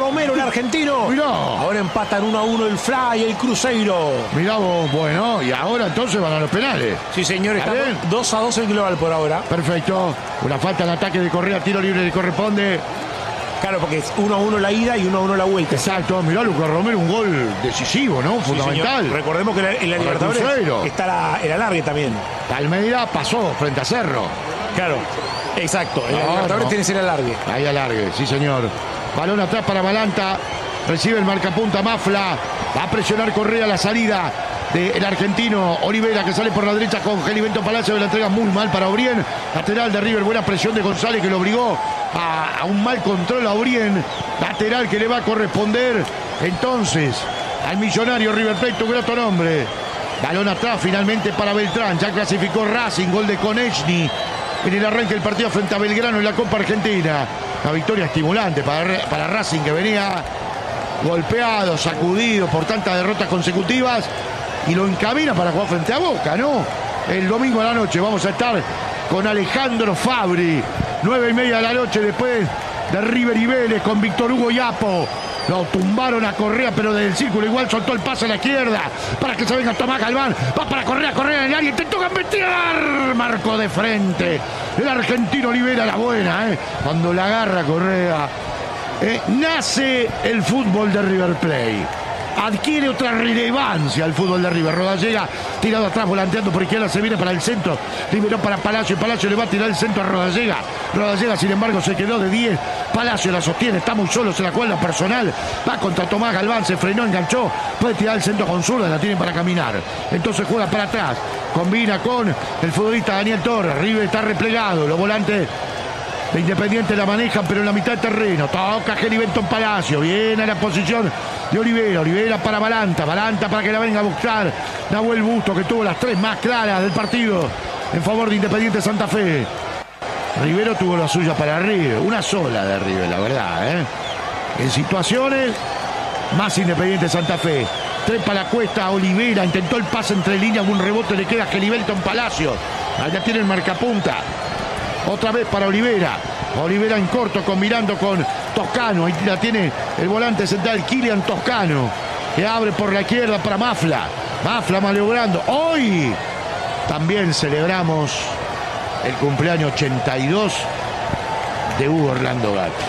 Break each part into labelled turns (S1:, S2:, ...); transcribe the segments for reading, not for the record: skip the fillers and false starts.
S1: Romero, el argentino.
S2: Mirá.
S1: Ahora empatan 1-1 el Fly, el Cruzeiro.
S2: Mirá vos, bueno, y ahora entonces van a los penales.
S1: Sí, señor, está
S2: bien.
S1: 2-2 el global por ahora.
S2: Perfecto. Una falta en ataque de Correa, tiro libre le corresponde.
S1: Claro, porque es 1-1 la ida y 1-1 la vuelta.
S2: Exacto, mirá Lucas Romero, un gol decisivo, ¿no?
S1: Sí,
S2: Fundamental.
S1: señor. Recordemos que en la Libertadores está el alargue también.
S2: Palmeira pasó frente a Cerro.
S1: Claro, exacto. En la Libertadores tenés el alargue.
S2: Ahí alargue, sí señor. Balón atrás para Balanta. Recibe el marcapunta Mafla. Va a presionar Correa a la salida del argentino Olivera, que sale por la derecha con Gelibento Palacio, la entrega muy mal para Obrien. Lateral de River, buena presión de González, que lo obligó a un mal control a Obrien. Lateral que le va a corresponder entonces al millonario River Plate, tu grato nombre. Balón atrás finalmente para Beltrán. Ya clasificó Racing, gol de Konechny en el arranque del partido frente a Belgrano en la Copa Argentina. Una victoria estimulante para Racing, que venía golpeado, sacudido por tantas derrotas consecutivas, y lo encamina para jugar frente a Boca, ¿no? El domingo a la noche vamos a estar con Alejandro Fabri, 9:30 de la noche, después de River y Vélez, con Víctor Hugo Yapo. Lo tumbaron a Correa, pero desde el círculo igual soltó el pase a la izquierda para que se venga Tomás Galván. Va para Correa en el área, intentó gambetear, marcó de frente el argentino Olivera, la buena, cuando la agarra Correa. Nace el fútbol de River Plate. Adquiere otra relevancia el fútbol de River. Rodallega tirado atrás, volanteando por izquierda, se viene para el centro, liberó para Palacio, y Palacio le va a tirar el centro a Rodallega. Rodallega, sin embargo, se quedó de 10. Palacio la sostiene, está muy solo, se la cuelga personal, va contra Tomás Galván, se frenó, enganchó, puede tirar el centro con zurda, la tiene para caminar. Entonces juega para atrás, combina con el futbolista Daniel Torres. River está replegado, los volantes de Independiente la manejan, pero en la mitad del terreno. Toca Gelibento Palacio, viene a la posición de Olivera. Olivera para Balanta, Balanta para que la venga a buscar Nahuel Busto, que tuvo las 3 más claras del partido en favor de Independiente Santa Fe. Rivero tuvo la suya para River, una sola de River, la verdad, en situaciones más Independiente Santa Fe. Trepa la cuesta, Olivera intentó el pase entre líneas, un rebote le queda a Gelibento Palacio. Allá tiene el marcapunta. Otra vez para Olivera. Olivera en corto, combinando con Toscano. Ahí la tiene el volante central, Kylian Toscano, que abre por la izquierda para Mafla. Mafla maniobrando. Hoy también celebramos el cumpleaños 82 de Hugo Orlando Gatti.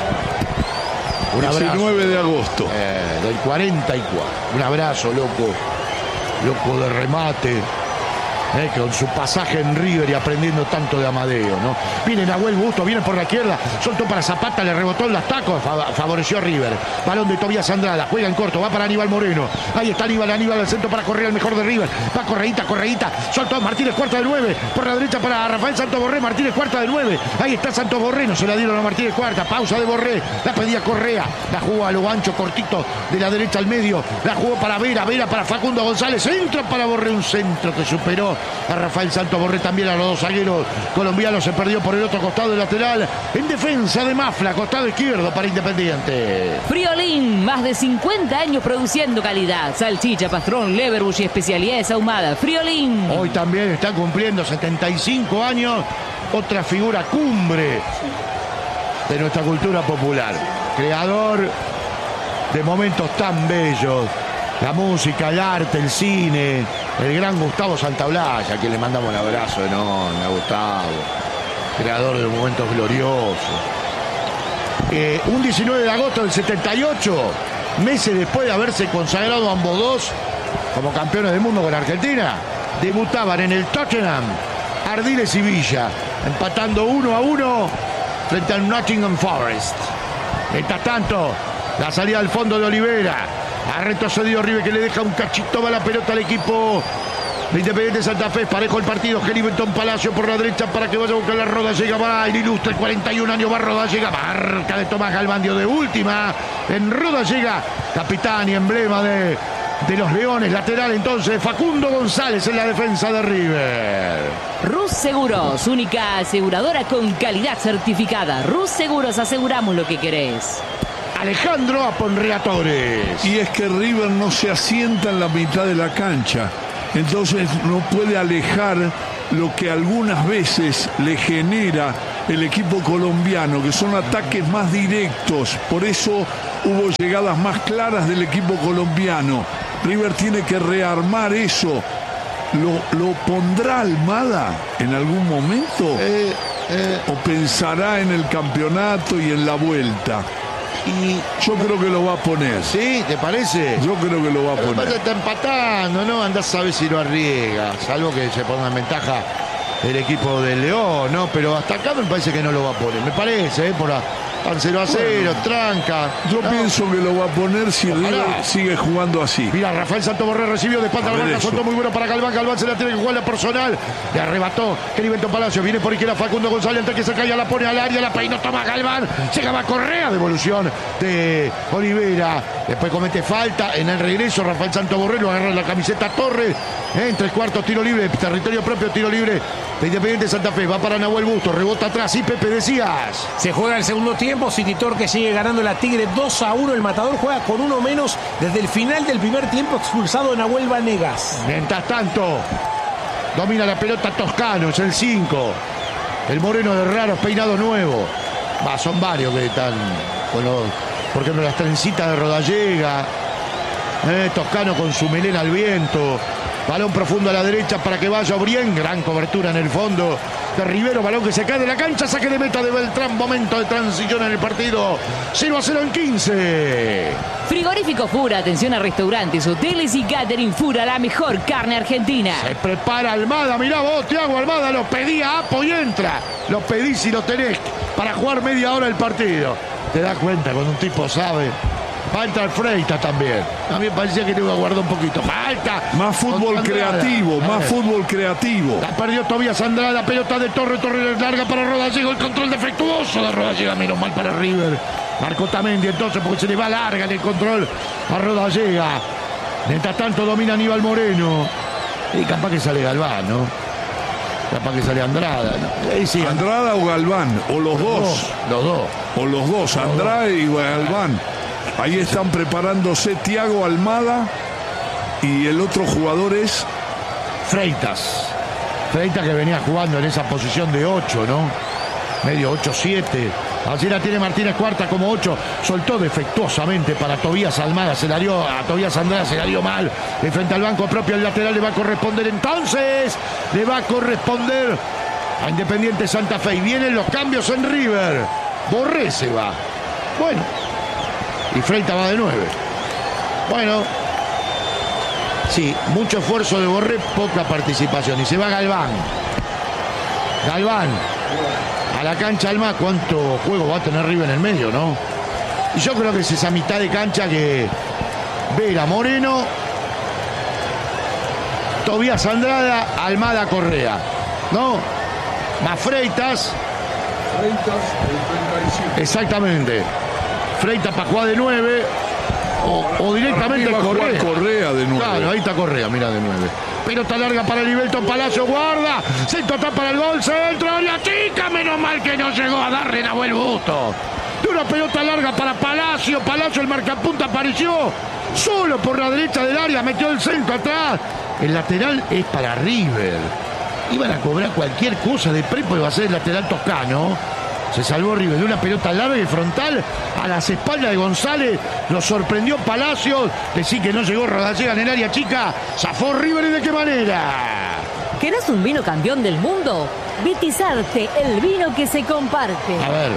S2: Un abrazo.
S3: 19 de agosto.
S2: Del 44. Un abrazo, loco. Loco de remate. Con su pasaje en River y aprendiendo tanto de Amadeo, ¿no? Viene Nahuel Busto, viene por la izquierda, soltó para Zapata, le rebotó en los tacos, favoreció a River. Balón de Tobías Andrada, juega en corto, va para Aníbal Moreno. Ahí está Aníbal al centro para correr al mejor de River. Va Correíta, soltó Martínez, cuarta de 9, por la derecha para Rafael Santos Borré, Martínez, cuarta de 9. Ahí está Santos Borré, no se la dieron a Martínez, cuarta, pausa de Borré, la pedía Correa, la jugó a lo ancho, cortito, de la derecha al medio, la jugó para Vera para Facundo González, centro para Borré, un centro que superó a Rafael Santos Borré, también a los dos zagueros colombianos. Se perdió por el otro costado del lateral, en defensa de Mafla, costado izquierdo para Independiente.
S4: Friolín, más de 50 años produciendo calidad, salchicha, pastrón, leverbush y especialidades ahumadas. Friolín.
S2: Hoy también está cumpliendo 75 años, otra figura cumbre de nuestra cultura popular, creador de momentos tan bellos, la música, el arte, el cine, el gran Gustavo Santaolalla, a quien le mandamos un abrazo enorme a Gustavo, creador de momentos gloriosos. Un 19 de agosto del 78, meses después de haberse consagrado ambos dos como campeones del mundo con Argentina, debutaban en el Tottenham Ardiles y Villa, empatando 1-1 frente al Nottingham Forest. Mientras tanto, la salida al fondo de Olivera. Ha retrocedido River, que le deja un cachito, va la pelota al equipo de Independiente Santa Fe. Parejo el partido, Gelibento Palacio por la derecha para que vaya a buscar la Rodallega. Va el ilustre, 41 años, va Rodallega. Marca de Tomás Galván, dio de última en Rodallega, capitán y emblema de los Leones. Lateral entonces Facundo González en la defensa de River.
S4: Rus Seguros, única aseguradora con calidad certificada. Rus Seguros, aseguramos lo que querés.
S2: Alejandro Aponreatores.
S3: Y es que River no se asienta en la mitad de la cancha, entonces no puede alejar lo que algunas veces le genera el equipo colombiano, que son ataques más directos. Por eso hubo llegadas más claras del equipo colombiano. River tiene que rearmar eso. ¿Lo pondrá Almada en algún momento? ¿O pensará en el campeonato y en la vuelta?
S2: Y
S3: yo creo que lo va a poner.
S2: ¿Sí? ¿Te parece?
S3: Yo creo que lo va a poner.
S2: Está empatando, ¿no? Andás a ver si lo arriesga. Salvo que se ponga en ventaja el equipo del León, ¿no? Pero hasta acá me parece que no lo va a poner. Me parece, por la 0-0, tranca.
S3: Yo pienso que lo va a poner si River sigue jugando así.
S2: Mira, Rafael Santos Borré recibió de espalda la marca, soltó muy bueno para Galván. Galván se la tiene que jugar la personal. Le arrebató Heriberto Palacio. Viene por izquierda Facundo González antes que se caiga, la pone al área, la peinó, toma Galván. Llegaba Correa, devolución de Olivera. Después comete falta en el regreso. Rafael Santos Borré lo agarra la camiseta Torres. En 3/4, tiro libre, territorio propio, tiro libre de Independiente Santa Fe. Va para Nahuel Busto, rebota atrás. Y Pepe, decías.
S1: Se juega el segundo tiempo. City Torque sigue ganando la Tigre 2-1. El Matador juega con uno menos desde el final del primer tiempo, expulsado Nahuel Vanegas.
S2: Mientras tanto, domina la pelota Toscano, es el 5. El moreno de Raros, peinado nuevo. Son varios que están con los, por ejemplo, las trencitas de Rodallega. Toscano con su melena al viento. Balón profundo a la derecha para que vaya Obrien. Gran cobertura en el fondo de Rivero. Balón que se cae de la cancha. Saque de meta de Beltrán. Momento de transición en el partido. 0-0 en 15.
S4: Frigorífico Fura. Atención a restaurantes, hoteles y catering Fura. La mejor carne argentina.
S2: Se prepara Almada. Mirá vos, Thiago Almada. Lo pedía Apo y entra. Lo pedís y lo tenés para jugar media hora el partido. Te das cuenta cuando un tipo sabe. Va a entrar Freitas también. A mí me parecía que le iba a guardar un poquito. Falta.
S3: Más fútbol creativo, más fútbol creativo.
S2: La perdió Tobías Andrada, pelota de Torres larga para Rodallega. El control defectuoso de Rodallega. Menos mal para River. Marcó Tamendi entonces porque se le va larga en el control a Rodallega. Mientras tanto domina Aníbal Moreno. Y capaz que sale Galván, ¿no? Capaz que sale Andrada, ¿no? Sí,
S3: Andrada o Galván, o los dos.
S2: Los dos.
S3: O los dos, Andrada y Galván. Ahí están preparándose Thiago Almada y el otro jugador es
S2: Freitas. Freitas que venía jugando en esa posición de 8, ¿no? Medio 8-7. Así la tiene Martínez Cuarta como 8. Soltó defectuosamente para Tobías Almada. Se la dio a Tobías Andrada, se la dio mal. De frente al banco propio, el lateral le va a corresponder entonces. Le va a corresponder a Independiente Santa Fe. Y vienen los cambios en River. Borré se va. Bueno. Y Freitas va de 9. Bueno. Sí, mucho esfuerzo de Borré, poca participación. Y se va Galván. Galván. A la cancha Alma, ¿cuánto juego va a tener River en el medio, no? Y yo creo que es esa mitad de cancha que Vera, Moreno, Tobías Andrada, Almada, Correa, ¿no? Más Freitas. Exactamente. Freitas para jugar de 9 o directamente
S3: Correa. Correa de 9.
S2: Claro, ahí está Correa, mira, de 9. Pelota larga para Heriberto Palacio, guarda. Centro está para el gol, centro, área chica. Menos mal que no llegó a darle Nahuel Busto. De una pelota larga para Palacio. Palacio, el marcapunta, apareció solo por la derecha del área. Metió el centro atrás. El lateral es para River. Iban a cobrar cualquier cosa de Prepo y va a ser el lateral Toscano. Se salvó River de una pelota larga y frontal a las espaldas de González. Lo sorprendió Palacios. Decir que no llegó Rodallega en el área chica. Zafó River, y de qué manera.
S4: ¿Querés un vino campeón del mundo? Vitizarte, el vino que se comparte.
S2: A ver.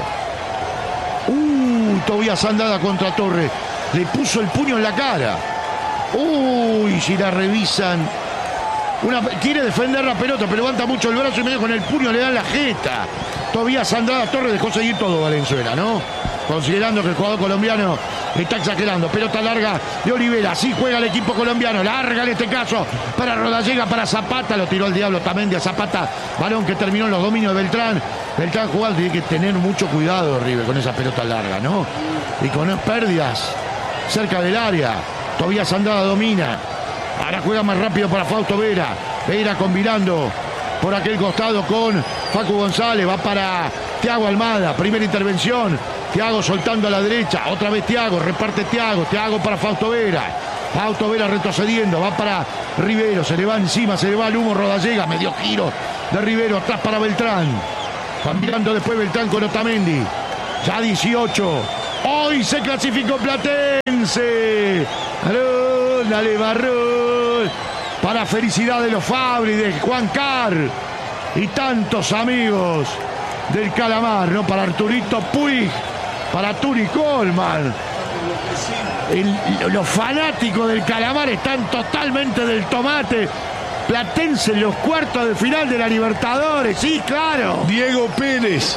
S2: Tobías Andrada contra Torres. Le puso el puño en la cara. Si la revisan. Quiere defender la pelota, pero levanta mucho el brazo y medio con el puño le da la jeta. Tobías Andrada, Torres dejó seguir todo Valenzuela, ¿no? Considerando que el jugador colombiano está exagerando. Pelota larga de Olivera. Así juega el equipo colombiano. Larga en este caso para Rodallega, para Zapata. Lo tiró el diablo también de Zapata. Balón que terminó en los dominios de Beltrán. Beltrán jugando. Tiene que tener mucho cuidado River con esa pelota larga, ¿no? Y con pérdidas cerca del área. Tobías Andrada domina. Ahora juega más rápido para Fausto Vera. Vera combinando por aquel costado con Facu González. Va para Thiago Almada. Primera intervención. Thiago soltando a la derecha. Otra vez Thiago. Reparte Thiago. Thiago para Fausto Vera. Fausto Vera retrocediendo. Va para Rivero. Se le va encima. Se le va al humo Rodallega. Medio giro de Rivero. Atrás para Beltrán. Cambiando después Beltrán con Otamendi. Ya 18. Hoy se clasificó Platense. Aló, dale Barrón. Para felicidad de los Fabri, de Juan Car y tantos amigos del Calamar, ¿no? Para Arturito Puig, para Turi Coleman. Los fanáticos del Calamar están totalmente del tomate. Platense en los cuartos de final de la Libertadores, sí, claro.
S3: Diego Pérez,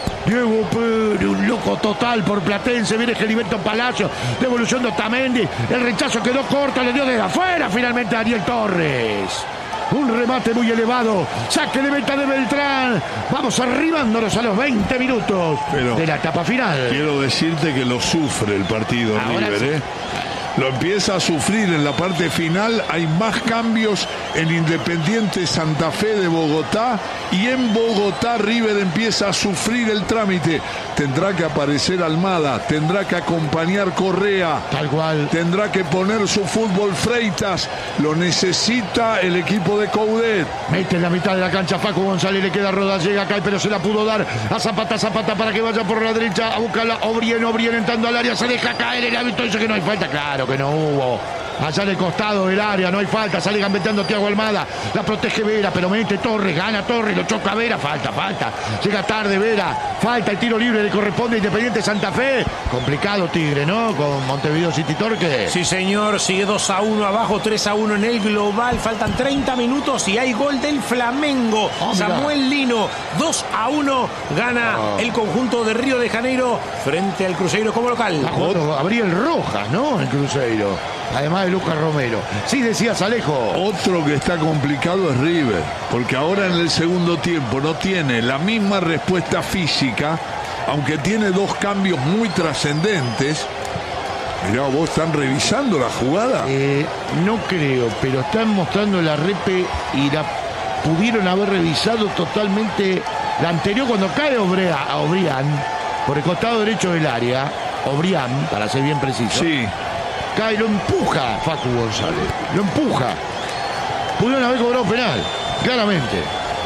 S2: un loco total por Platense. Viene Gilberto Palacio, devolución de Otamendi. El rechazo quedó corto, le dio desde afuera finalmente a Daniel Torres. Un remate muy elevado. Saque de meta de Beltrán. Vamos arribándonos a los 20 minutos de la etapa final.
S3: Quiero decirte que lo sufre el partido
S2: ahora
S3: River, Lo empieza a sufrir en la parte final. Hay más cambios en Independiente Santa Fe de Bogotá. Y en Bogotá River empieza a sufrir el trámite. Tendrá que aparecer Almada. Tendrá que acompañar Correa.
S2: Tal cual.
S3: Tendrá que poner su fútbol Freitas. Lo necesita el equipo de Coudet.
S2: Mete en la mitad de la cancha Facu González. Le queda Roda. Llega acá, pero se la pudo dar a Zapata. Zapata para que vaya por la derecha a buscarla. Obrien entrando al área. Se deja caer. El árbitro dice que no hay falta. Claro que no hubo. Allá en el costado del área, no hay falta. Sale gambeteando Thiago Almada. La protege Vera, pero mete Torres. Gana Torres, lo choca Vera. Falta. Llega tarde Vera. Falta, el tiro libre le corresponde a Independiente Santa Fe. Complicado Tigre, ¿no? Con Montevideo City Torque.
S1: Sí, señor. Sigue 2-1 abajo, 3-1 en el global. Faltan 30 minutos y hay gol del Flamengo. Samuel Lino. 2-1 gana el conjunto de Río de Janeiro frente al Cruzeiro como local.
S2: Gabriel Rojas, ¿no? El Cruzeiro. Además de Lucas Romero. Sí, decías, Alejo.
S3: Otro que está complicado es River, porque ahora en el segundo tiempo no tiene la misma respuesta física, aunque tiene dos cambios muy trascendentes. Mirá, vos están revisando la jugada.
S2: No creo, pero están mostrando la repe y la pudieron haber revisado totalmente. La anterior, cuando cae Obrián por el costado derecho del área, Obrián, para ser bien preciso.
S3: Sí.
S2: Cae, lo empuja Facu González. Lo empuja. Pudieron haber cobrado penal, claramente.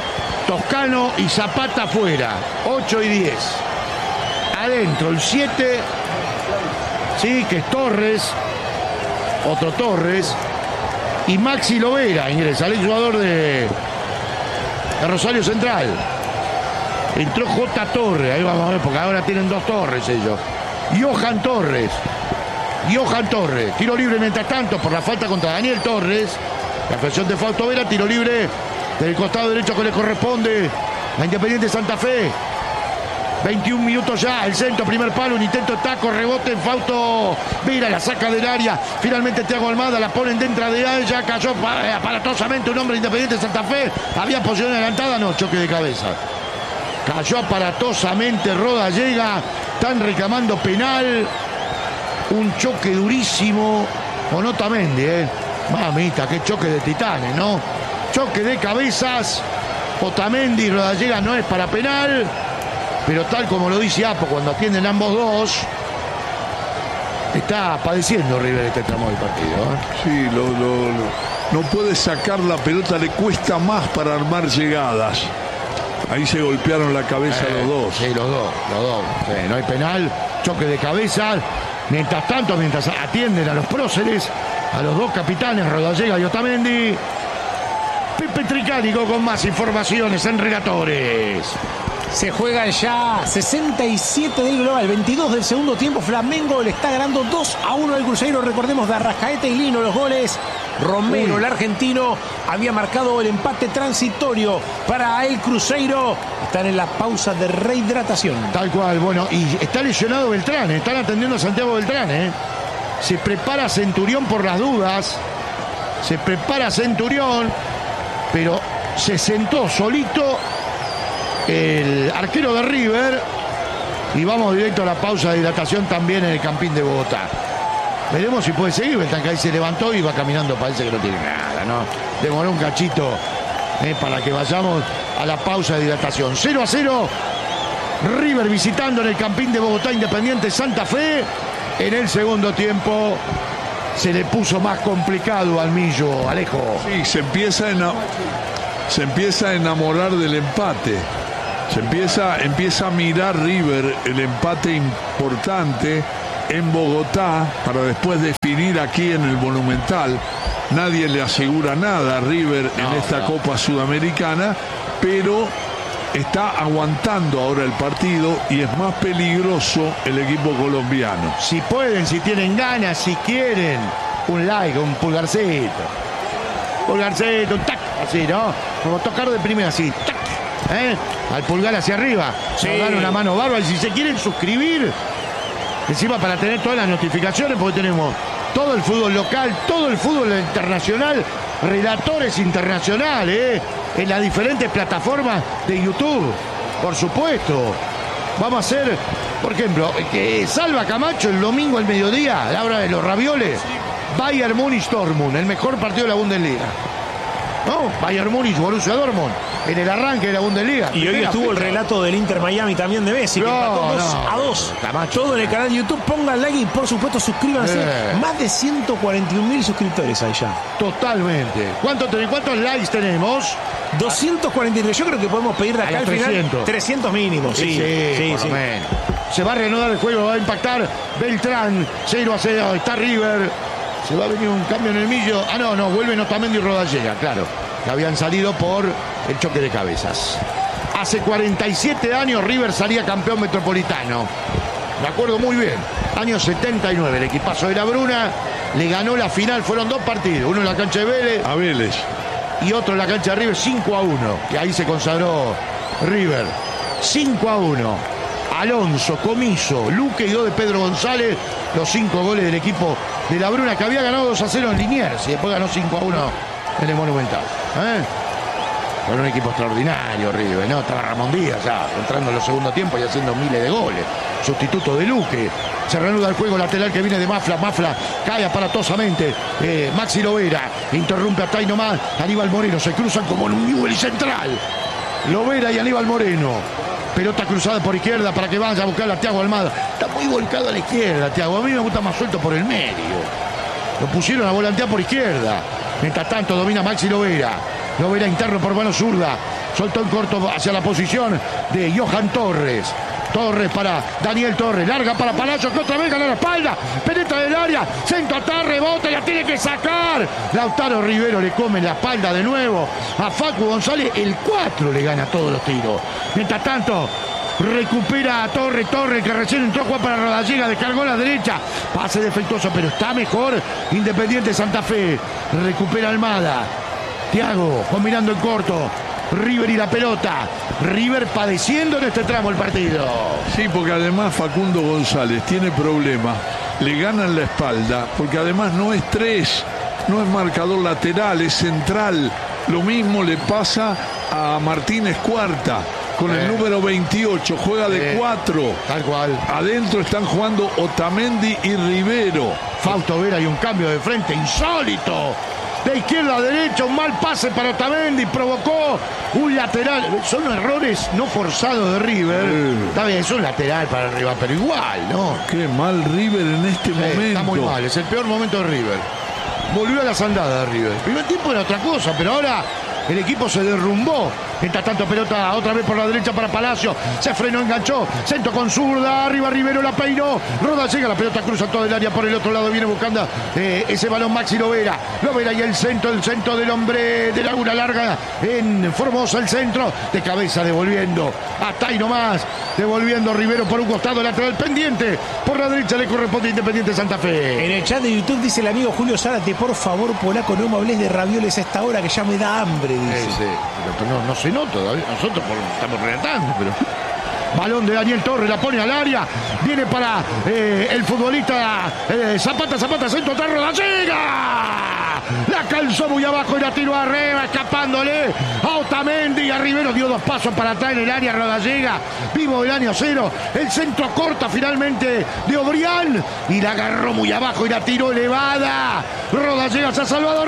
S2: Toscano y Zapata afuera. 8 y 10. Adentro, el 7. Sí, que es Torres. Otro Torres. Y Maxi Lovera ingresa, el jugador de Rosario Central. Entró J. Torres. Ahí vamos a ver, porque ahora tienen dos Torres ellos. Johan Torres. Tiro libre mientras tanto por la falta contra Daniel Torres. La presión de Fausto Vera, tiro libre del costado derecho que le corresponde a Independiente Santa Fe. 21 minutos ya, el centro, primer palo, un intento de taco, rebote en Fausto Vera, la saca del área. Finalmente Thiago Almada la ponen dentro de ella, cayó aparatosamente un hombre de Independiente Santa Fe. Había posición adelantada, no, choque de cabeza. Cayó aparatosamente, Roda llega, están reclamando penal. Un choque durísimo con Otamendi, Mamita, qué choque de titanes, ¿no? Choque de cabezas. Otamendi, Rodallega no es para penal, pero tal como lo dice Apo, cuando atienden ambos dos, está padeciendo River este tramo del partido.
S3: Sí, no puede sacar la pelota, le cuesta más para armar llegadas. Ahí se golpearon la cabeza los dos.
S2: Sí, los dos. Sí, no hay penal, choque de cabezas. Mientras tanto, mientras atienden a los próceres, a los dos capitanes, Rodallega y Otamendi, Pepe Tricánico con más informaciones en Relatores.
S1: Se juegan ya 67 del global, 22 del segundo tiempo. Flamengo le está ganando 2-1 al Cruzeiro. Recordemos de Arrascaeta y Lino los goles. Romero, el argentino, había marcado el empate transitorio para el Cruzeiro. Están en la pausa de rehidratación.
S2: Tal cual, bueno, y está lesionado Beltrán, están atendiendo a Santiago Beltrán, Se prepara Centurión por las dudas. Pero se sentó solito el arquero de River. Y vamos directo a la pausa de hidratación también en el Campín de Bogotá. Veremos si puede seguir. Beltrán, que ahí se levantó y va caminando, parece que no tiene nada, ¿no? Demoró un cachito para que vayamos a la pausa de hidratación. 0-0. River visitando en el Campín de Bogotá Independiente Santa Fe. En el segundo tiempo se le puso más complicado al Millo, Alejo.
S3: Sí, se empieza a enamorar del empate. Se empieza a mirar River el empate importante en Bogotá para después definir aquí en el Monumental. Nadie le asegura nada a River en esta Copa Sudamericana, pero está aguantando ahora el partido y es más peligroso el equipo colombiano.
S2: Si pueden, si tienen ganas, si quieren, un like, un pulgarcito. Pulgarcito, un tac, así, ¿no? Como tocar de primera, así, tac, al pulgar hacia arriba.
S1: Sí.
S2: Nos dan una mano bárbara. Y si se quieren suscribir, encima para tener todas las notificaciones, porque tenemos todo el fútbol local, todo el fútbol internacional, relatores internacionales, en las diferentes plataformas de YouTube, por supuesto. Vamos a hacer, por ejemplo, que Salva Camacho el domingo al mediodía, a la hora de los ravioles, Bayern Múnich-Dortmund, el mejor partido de la Bundesliga. ¿No? Bayern Múnich, Borussia Dortmund, en el arranque de la Bundesliga.
S1: Y hoy estuvo el relato del Inter Miami también de Messi, que empató 2-2.
S2: Camacho.
S1: Todo en el canal de YouTube. Pongan like y por supuesto suscríbanse. Más de 141.000 suscriptores ahí ya.
S2: Totalmente. ¿Cuántos likes tenemos?
S1: 243. Yo creo que podemos pedir de acá al final 300 mínimos. Sí,
S2: por lo menos. Se va a reanudar el juego, va a impactar Beltrán. 0-0. Está River. Se va a venir un cambio en el millo. No, vuelven Otamendi y Rodallega, claro. Que habían salido por el choque de cabezas. Hace 47 años River salía campeón metropolitano. Me acuerdo muy bien. Año 79, el equipazo de la Bruna le ganó la final. Fueron 2 partidos. Uno en la cancha de Vélez.
S3: A Vélez.
S2: Y otro en la cancha de River, 5-1. Y ahí se consagró River. 5-1. Alonso, Comiso, Luque y 2 de Pedro González. Los 5 goles del equipo de la Bruna, que había ganado 2-0 en Liniers y después ganó 5-1 en el Monumental. Con un equipo extraordinario, River, ¿no? Estaba Ramón Díaz ya entrando en los segundos tiempos y haciendo miles de goles. Sustituto de Luque. Se reanuda el juego lateral que viene de Mafla. Mafla cae aparatosamente. Maxi Lovera interrumpe hasta ahí nomás. Aníbal Moreno se cruzan como en un Newell central. Lovera y Aníbal Moreno. Pelota cruzada por izquierda para que vaya a buscar a Thiago Almada. Está muy volcado a la izquierda, Thiago. A mí me gusta más suelto por el medio. Lo pusieron a volantear por izquierda. Mientras tanto domina Maxi Lovera. Lovera interno por mano zurda. Soltó en corto hacia la posición de Johan Torres. Torres para Daniel Torres. Larga para Palacio, que otra vez gana la espalda. Penetra del área. Centro atrás, rebota, la tiene que sacar. Lautaro Rivero le come la espalda de nuevo a Facu González. El 4 le gana todos los tiros. Mientras tanto, recupera a Torres, que recién entró a jugar para Rodallega, descargó a la derecha, pase defectuoso, pero está mejor Independiente Santa Fe. Recupera Almada. Thiago combinando en corto. River y la pelota. River padeciendo en este tramo el partido.
S3: Sí, porque además Facundo González tiene problemas. Le ganan la espalda, porque además no es 3, no es marcador lateral, es central. Lo mismo le pasa a Martínez Cuarta. Con el número 28, juega de 4.
S2: Tal cual.
S3: Adentro están jugando Otamendi y Rivero.
S2: Fausto Vera y un cambio de frente insólito. De izquierda a derecha, un mal pase para Otamendi, provocó un lateral. Son errores no forzados de River. Está bien, es un lateral para el rival, pero igual, ¿no?
S3: Qué mal River en este momento.
S2: Está muy mal, es el peor momento de River. Volvió a las andadas de River. El primer tiempo era otra cosa, pero ahora el equipo se derrumbó. Mientras tanto, pelota otra vez por la derecha para Palacio. Se frenó, enganchó. Centro con zurda. Arriba Rivero la peinó. Rodallega, la pelota cruza todo el área por el otro lado. Viene buscando ese balón Maxi Lovera. Lovera y el centro del hombre de Laguna Larga. En Formosa el centro. De cabeza devolviendo. Hasta ahí nomás. Devolviendo Rivero por un costado lateral pendiente. Por la derecha le corresponde Independiente Santa Fe.
S1: En el chat de YouTube dice el amigo Julio Zárate: por favor, polaco, no me hables de ravioles a esta hora que ya me da hambre, dice.
S2: Sí. Pero no se nota todavía. Nosotros estamos relatando, pero... Balón de Daniel Torres, la pone al área. Viene para el futbolista Zapata, centro atrás, Rodallega. La calzó muy abajo y la tiró arriba, escapándole a Otamendi. A Rivero dio 2 pasos para atrás en el área. Rodallega, vivo del año 0. El centro corta finalmente de Obrián y la agarró muy abajo y la tiró elevada. Rodallega, se ha salvado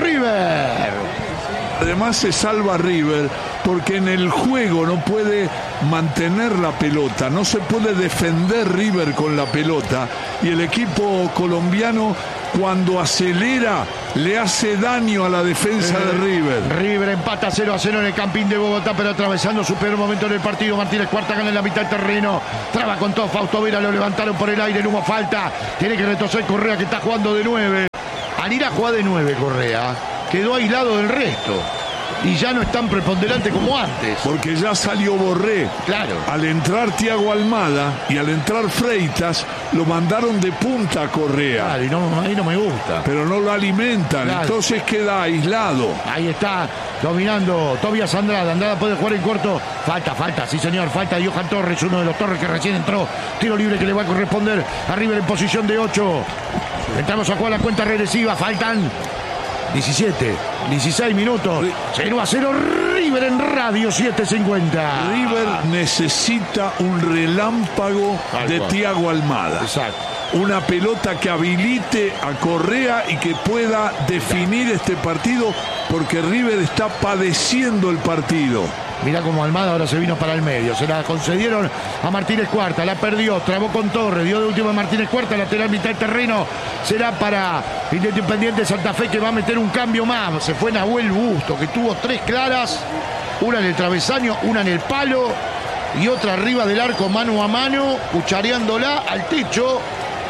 S2: River.
S3: Además se salva River porque en el juego no puede mantener la pelota, no se puede defender River con la pelota, y el equipo colombiano cuando acelera le hace daño a la defensa de River.
S2: River empata 0-0 en el Campín de Bogotá, pero atravesando su peor momento en el partido. Martínez Cuarta gana en la mitad del terreno, traba con todo Fausto Vera, lo levantaron por el aire, no hubo falta, tiene que retroceder Correa, que está jugando de 9. Al ir a jugar de 9 Correa, quedó aislado del resto y ya no es tan preponderante como antes.
S3: Porque ya salió Borré.
S2: Claro.
S3: Al entrar Thiago Almada y al entrar Freitas, lo mandaron de punta a Correa.
S2: Claro, y ahí no me gusta.
S3: Pero no lo alimentan,
S2: claro.
S3: Entonces queda aislado.
S2: Ahí está, dominando Tobias Andrada. Andrada puede jugar en corto. Falta, sí señor, falta de Johan Torres, uno de los Torres que recién entró. Tiro libre que le va a corresponder a River en posición de 8. Entramos a jugar la cuenta regresiva, faltan 17, 16 minutos. 0-0 River en Radio 750.
S3: River necesita un relámpago de Thiago Almada.
S2: Exacto.
S3: Una pelota que habilite a Correa y que pueda definir este partido, porque River está padeciendo el partido.
S2: Mirá cómo Almada ahora se vino para el medio. Se la concedieron a Martínez Cuarta. La perdió, trabó con Torres. Dio de última a Martínez Cuarta. Lateral mitad del terreno. Será para Independiente Santa Fe, que va a meter un cambio más. Se fue Nahuel Busto, que tuvo 3 claras. Una en el travesaño, una en el palo. Y otra arriba del arco, mano a mano. Cuchareándola al techo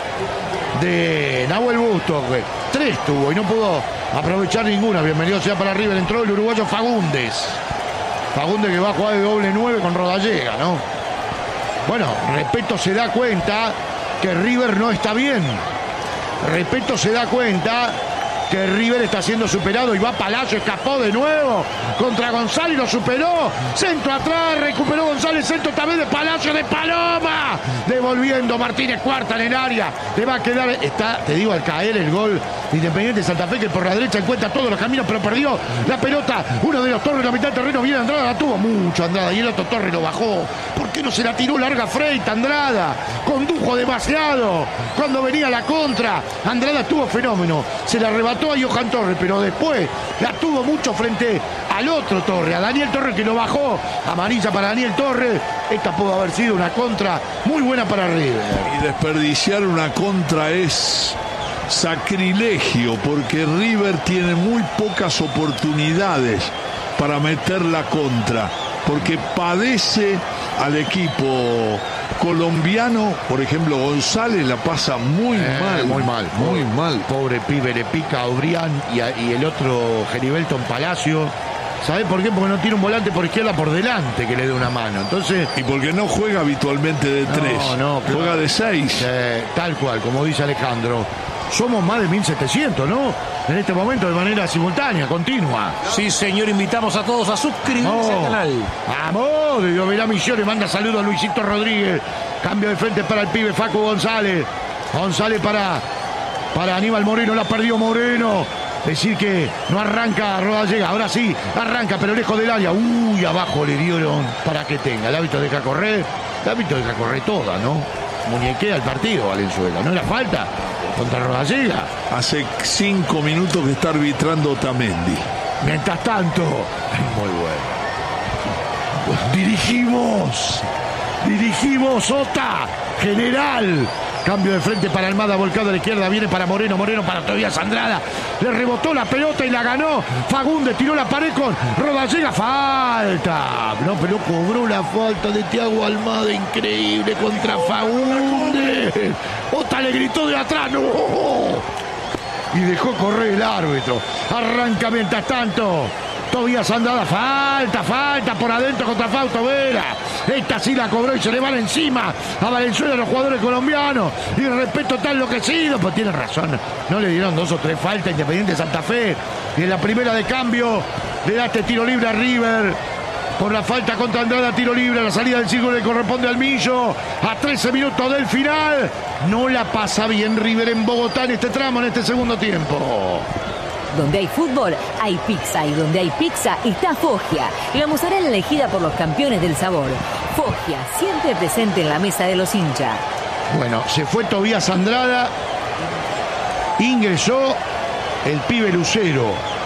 S2: de Nahuel Busto. 3 tuvo y no pudo aprovechar ninguna. Bienvenido sea para River. Entró el uruguayo Fagundes, que va a jugar de doble 9 con Rodallega, ¿no? Bueno, Repetto se da cuenta que River no está bien. Repetto se da cuenta que River está siendo superado y va Palacio, escapó de nuevo contra González, lo superó, centro atrás, recuperó González, centro también de Palacio, de Paloma, devolviendo Martínez Cuarta en el área, le va a quedar, está, te digo, al caer el gol de Independiente Santa Fe, que por la derecha encuentra todos los caminos, pero perdió la pelota, uno de los Torres en la mitad del terreno, viene Andrada, la tuvo mucho Andrada, y el otro Torres lo bajó. ¿Por qué no se la tiró larga Freita? Andrada condujo demasiado cuando venía la contra. Andrada tuvo fenómeno, se la arrebató a Johan Torres, pero después la tuvo mucho frente al otro Torres, a Daniel Torres, que lo bajó. Amarilla para Daniel Torres. Esta pudo haber sido una contra muy buena para River.
S3: Y desperdiciar una contra es sacrilegio, porque River tiene muy pocas oportunidades para meter la contra, porque padece al equipo colombiano. Por ejemplo, González la pasa muy mal.
S2: Pobre pibe, le pica a Obrián y el otro Geribelton Palacio. ¿Sabés por qué? Porque no tiene un volante por izquierda por delante que le dé una mano. Entonces,
S3: y porque no juega habitualmente de 3, juega de 6.
S2: Tal cual, como dice Alejandro. Somos más de 1.700, ¿no? En este momento de manera simultánea, continua.
S1: Sí, señor, invitamos a todos a suscribirse al canal.
S2: ¡Vamos! De Dios, Misiones manda saludos a Luisito Rodríguez. Cambio de frente para el pibe Facu González. González para Aníbal Moreno, la perdió Moreno. Decir que no arranca Rodallega, ahora sí, arranca, pero lejos del área. Uy, abajo le dieron para que tenga. El árbitro deja correr. El árbitro deja correr toda, ¿no? Muñequea el partido, Valenzuela. ¿No era falta contra Rodallega?
S3: Hace 5 minutos que está arbitrando Otamendi.
S2: Mientras tanto, muy bueno. Dirigimos, Ota, general. Cambio de frente para Almada, volcado a la izquierda, viene para Moreno para Tobias Andrada. Le rebotó la pelota y la ganó. Fagundes tiró la pared con Rodallega. Falta. No, pero cobró la falta de Thiago Almada, increíble contra Fagundes. Ota le gritó de atrás, ¡no! Y dejó correr el árbitro. Arranca mientras tanto Tobias Andrada, falta por adentro contra Fausto Vera. Esta sí la cobró y se le van encima a Valenzuela los jugadores colombianos. Y Repetto está enloquecido, pues tiene razón. No le dieron 2 o 3 faltas Independiente Santa Fe. Y en la primera de cambio le da este tiro libre a River. Por la falta contra Andrada, tiro libre, la salida del círculo le corresponde al Millo. A 13 minutos del final. No la pasa bien River en Bogotá en este tramo, en este segundo tiempo.
S4: Donde hay fútbol, hay pizza. Y donde hay pizza, está Foggia, la mozzarella elegida por los campeones del sabor. Foggia, siempre presente en la mesa de los hinchas.
S2: Bueno, se fue Tobias Andrada. Ingresó el pibe Lucero.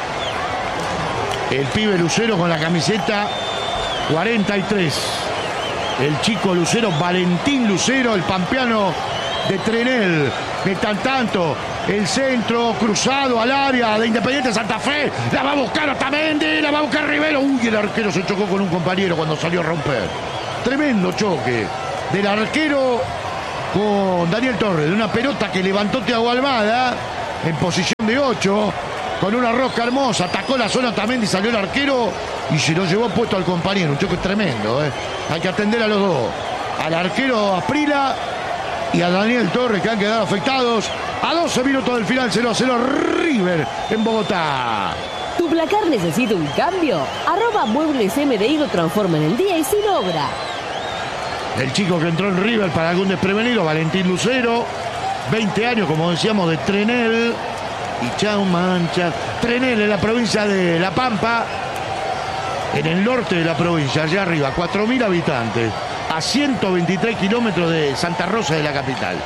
S2: El pibe Lucero con la camiseta 43. El chico Lucero, Valentín Lucero, el pampeano de Trenel. Mientras tanto, El centro cruzado al área de Independiente Santa Fe. La va a buscar Otamendi, la va a buscar Rivero. Uy, el arquero se chocó con un compañero cuando salió a romper. Tremendo choque del arquero con Daniel Torres. De una pelota que levantó Thiago Almada en posición de 8. Con una rosca hermosa. Atacó la zona Otamendi, salió el arquero y se lo llevó puesto al compañero. Un choque tremendo. Hay que atender a los dos. Al arquero Asprila y a Daniel Torres, que han quedado afectados. A 12 minutos del final, 0-0 River en Bogotá.
S4: ¿Tu placar necesita un cambio? @Muebles MDI lo transforma en el día y sin obra.
S2: El chico que entró en River para algún desprevenido, Valentín Lucero, 20 años, como decíamos, de Trenel. Y chau mancha. Trenel en la provincia de La Pampa, en el norte de la provincia, allá arriba, 4.000 habitantes, a 123 kilómetros de Santa Rosa de la capital.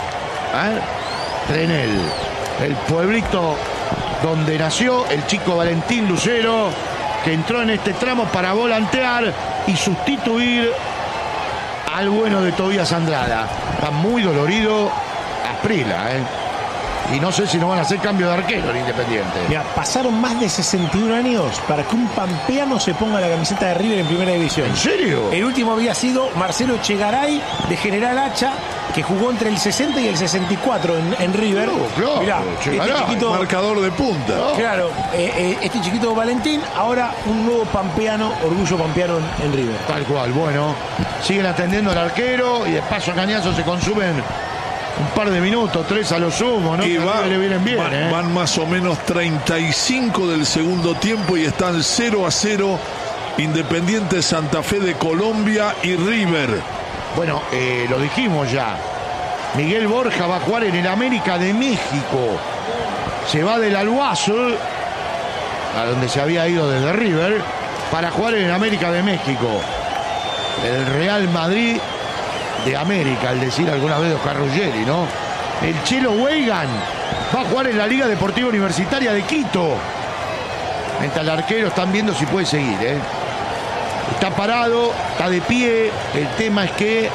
S2: Trenel, el pueblito donde nació el chico Valentín Lucero, que entró en este tramo para volantear y sustituir al bueno de Tobías Andrada. Está muy dolorido Asprila, Y no sé si no van a hacer cambio de arquero en Independiente.
S1: Mira, pasaron más de 61 años para que un pampeano se ponga la camiseta de River en primera división.
S2: ¿En serio?
S1: El último había sido Marcelo Echegaray, de General Hacha, que jugó entre el 60 y el 64 en River.
S2: Claro,
S1: mirá,
S3: Echegaray,
S1: este chiquito,
S3: marcador de punta.
S1: claro, este chiquito Valentín, ahora un nuevo pampeano, orgullo pampeano en River.
S2: Tal cual, bueno. Siguen atendiendo al arquero y de paso a cañazo se consumen un par de minutos, 3 a lo sumo, ¿no?
S3: Y
S2: le vienen bien,
S3: van más o menos 35 del segundo tiempo y están 0-0 Independiente Santa Fe de Colombia y River.
S2: Bueno, lo dijimos ya. Miguel Borja va a jugar en el América de México. Se va del Al-Wasl, a donde se había ido desde River, para jugar en el América de México. El Real Madrid de América, al decir alguna vez Oscar Ruggeri, ¿no? El Chelo Weigan va a jugar en la Liga Deportiva Universitaria de Quito. Mientras el arquero están viendo si puede seguir, Está parado, está de pie. El tema es que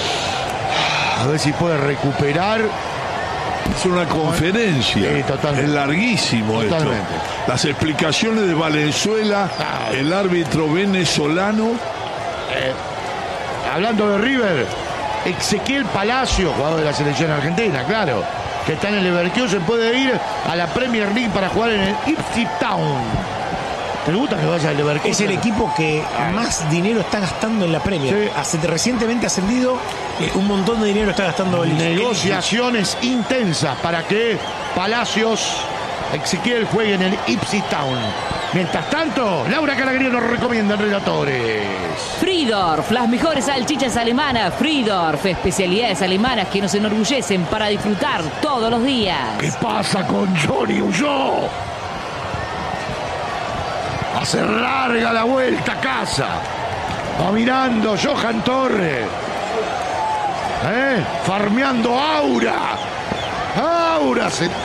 S2: a ver si puede recuperar.
S3: Es una conferencia.
S2: Totalmente.
S3: Es larguísimo
S2: Totalmente.
S3: esto. Las explicaciones de Valenzuela, el árbitro venezolano.
S2: Hablando de River, Ezequiel Palacio, jugador de la selección argentina, claro, que está en el Leverkusen, puede ir a la Premier League para jugar en el Ipswich Town. ¿Te gusta que vaya al Leverkusen?
S1: Es el equipo que más dinero está gastando en la Premier. Recientemente ascendido, un montón de dinero está gastando el
S2: Negociaciones intensas para que Palacios, Ezequiel, juegue en el Ipswich Town. Mientras tanto, Laura Calagría nos recomienda en Relatores.
S4: Fridorf, las mejores salchichas alemanas. Fridorf, especialidades alemanas que nos enorgullecen para disfrutar todos los días.
S2: ¿Qué pasa con Johnny Huyó? Hace larga la vuelta a casa. Va mirando Johan Torres. Farmeando Aura. Aura.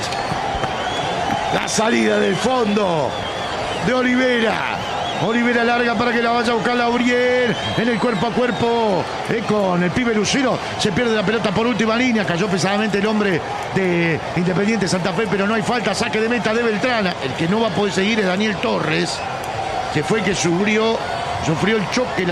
S2: La salida del fondo de Olivera. Olivera larga para que la vaya a buscar Laurier. En el cuerpo a cuerpo con el pibe Lucero. Se pierde la pelota por última línea. Cayó pesadamente el hombre de Independiente Santa Fe, pero no hay falta. Saque de meta de Beltrán. El que no va a poder seguir es Daniel Torres, que fue el que sufrió el choque,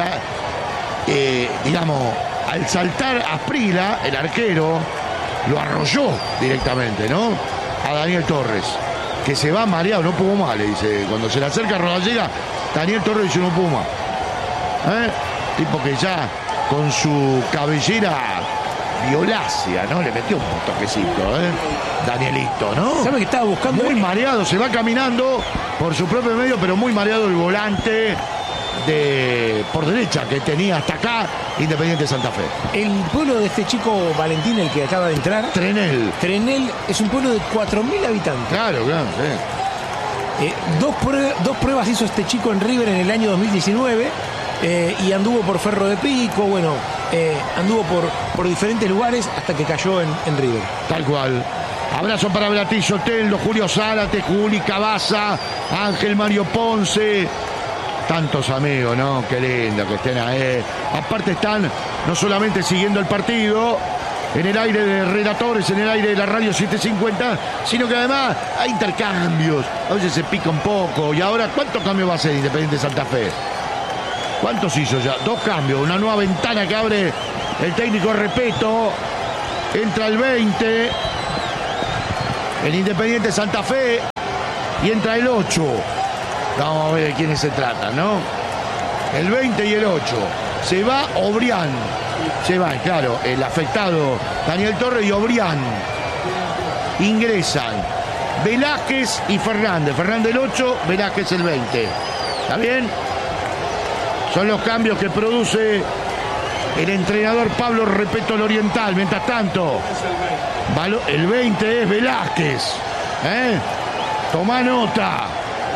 S2: al saltar Asprila, el arquero, lo arrolló directamente, ¿no? A Daniel Torres, que se va mareado, no pudo más, le dice. Cuando se le acerca a Rodallega, Daniel Torres dice, no pudo más. Tipo que ya con su cabellera violácea, ¿no? Le metió un toquecito, Danielito, ¿no?
S1: ¿Sabe que estaba buscando?
S2: Muy mareado, se va caminando por su propio medio, pero muy mareado el volante por derecha que tenía hasta acá Independiente Santa Fe.
S1: El pueblo de este chico Valentín, el que acaba de entrar, Trenel es un pueblo de 4.000 habitantes.
S2: Claro, sí.
S1: Dos pruebas hizo este chico en River en el año 2019 y anduvo por Ferro de Pico, anduvo por diferentes lugares hasta que cayó en River.
S2: Tal cual. Abrazo para Blatillo Tello, Julio Zárate, Juli Cabaza, Ángel Mario Ponce. Tantos amigos, ¿no? Qué lindo que estén ahí. Aparte están no solamente siguiendo el partido, en el aire de relatores, en el aire de la radio 750, sino que además hay intercambios, a veces se pica un poco. Y ahora, ¿cuántos cambios va a hacer Independiente Santa Fe? ¿Cuántos hizo ya? 2 cambios, una nueva ventana que abre el técnico Repetto. Entra el 20, el Independiente Santa Fe, y entra el 8. Vamos a ver de quiénes se trata, ¿no? El 20 y el 8. Se va Obrián. Se va, claro, el afectado Daniel Torres y Obrián. Ingresan Velázquez y Fernández. Fernández el 8, Velázquez el 20. ¿Está bien? Son los cambios que produce el entrenador Pablo Repetto el Oriental. Mientras tanto, el 20 es Velázquez. Toma nota.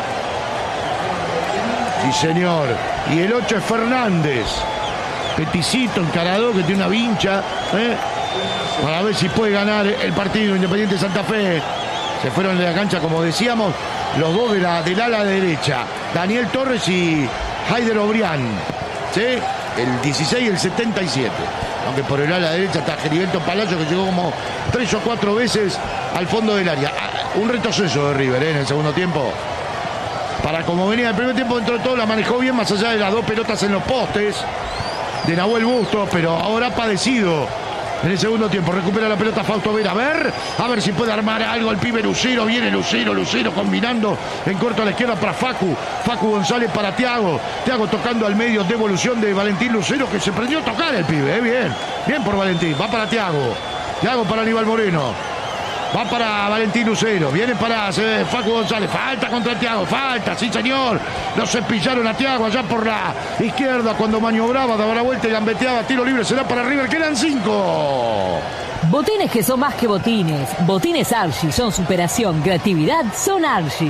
S2: Sí, señor. Y el 8 es Fernández. Peticito, encarador, que tiene una vincha. Para ver si puede ganar el partido Independiente Santa Fe. Se fueron de la cancha, como decíamos, los dos del ala derecha. Daniel Torres y Haider Obrián. ¿Sí? El 16 y el 77. Aunque por el ala derecha está Heriberto Palacio, que llegó como 3 o 4 veces al fondo del área. Un retroceso de River en el segundo tiempo. Para como venía el primer tiempo, dentro de todo la manejó bien, más allá de las 2 pelotas en los postes de Nahuel Bustos, pero ahora ha padecido en el segundo tiempo. Recupera la pelota Fausto Vera. A ver si puede armar algo el pibe Lucero. Viene Lucero combinando en corto a la izquierda para Facu González para Thiago tocando al medio, devolución de Valentín Lucero, que se prendió a tocar el pibe. Bien por Valentín. Va para Thiago para Aníbal Moreno. Va para Valentín Lucero, viene para Facu González, falta contra Thiago, sí señor, lo cepillaron a Thiago allá por la izquierda cuando maniobraba, daba la vuelta y gambeteaba, tiro libre, será para River, quedan 5.
S4: Botines que son más que botines, botines Archie son superación, creatividad son Archie.